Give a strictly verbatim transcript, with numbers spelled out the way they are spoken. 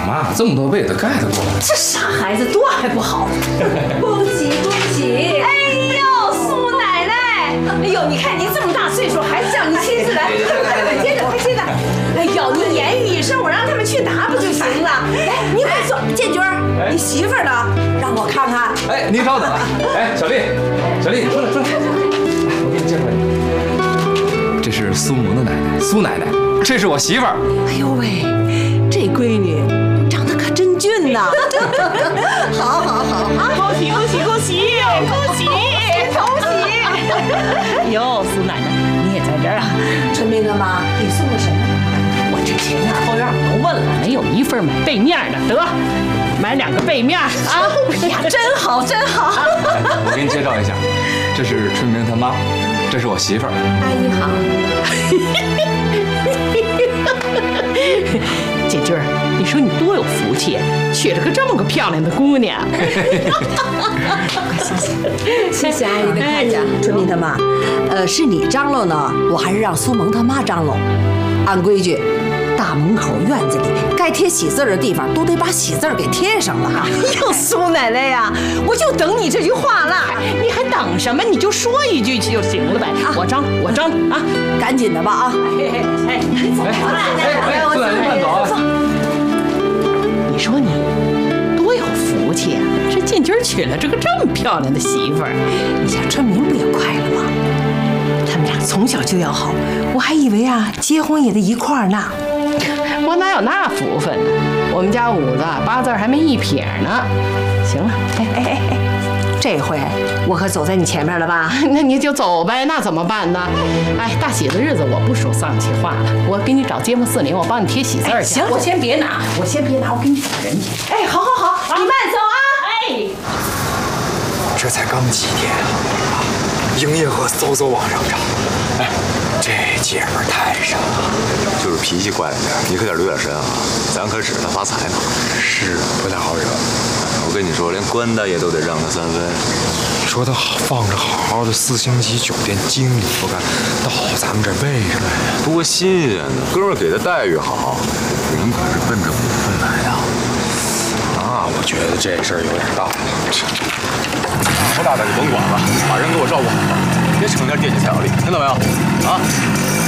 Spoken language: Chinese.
妈，这么多被子盖得过来？ 这傻孩子多还不好？恭喜恭喜！哎呦，苏奶奶，哎呦，你看您这么大岁数，还是叫您亲自来，快快快，接着快接着！哎呦，你言语一声，我让他们去拿不就行了？来，你快说，建军，你媳妇儿呢？让我看看。 哎，您稍等啊！哎，小丽，小丽，你出来出来，我给你介绍一下，这是苏萌的奶奶，苏奶奶，这是我媳妇儿。 哎呦喂，这闺女长得可真俊呐！好好好啊！ 恭喜恭喜恭喜恭喜恭喜！哟，苏奶奶，你也在这儿啊？ 春明他妈给送了什么？ 我这前院后院我都问了，没有一份买被面的，得买两个被面啊！ 哎呀，真好真好！ 我给你介绍一下，这是春明他妈，这是我媳妇儿。 阿姨好。 建军儿，你说你多有福气，娶了个这么个漂亮的姑娘。 谢谢，谢谢阿姨的夸奖。春明他妈，呃，是你张罗呢，我还是让苏萌他妈张罗？按规矩，大门口院子里该贴喜字的地方都得把喜字给贴上了啊！ 哎呦，苏奶奶呀，我就等你这句话了，你还等什么？你就说一句就行了呗。啊、我张，我张啊， 赶紧的吧啊！ 哎哎，你走吧， 哎哎，苏奶奶慢走啊！ 你说你多有福气啊！这建军娶了这个这么漂亮的媳妇儿， 你家春明不也快了吗？他们俩从小就要好，我还以为啊，结婚也得一块儿呢。 我哪有那福分呢？我们家五子八字还没一撇呢。行了，哎哎哎哎， 这回我可走在你前面了吧？ 那你就走呗，那怎么办呢？哎，大喜的日子我不说丧气话了，我给你找街坊四邻，我帮你贴喜字去。 行， 我先别拿，我先别拿，我给你找人去。 哎，好好好，你慢走啊！ 哎， 这才刚几天啊，营业额嗖嗖往上涨。哎，这姐们儿太傻了， 就是脾气怪了点，你可得留点神啊，咱可指着他发财呢。 是不太好惹。 我跟你说，连官大爷都得让他三分。 说他放着好好的四星级酒店经理不干，到咱们这为什么呀？ 多新鲜呢！哥们儿给的待遇好，人可是奔着股份来的。 那我觉得这事儿有点大了。 不大的就甭管了，把人给我照顾好了，别成天惦记蔡小丽，听到没有？啊！